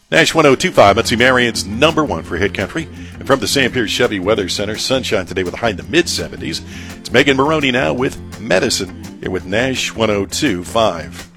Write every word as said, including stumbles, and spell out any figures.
Nash one oh two point five, Muncie Marion's number one for Hit Country. And from the Sam Pierce Chevy Weather Center, sunshine today with a high in the mid seventies. It's Megan Maroney now with Medicine here with Nash one oh two point five.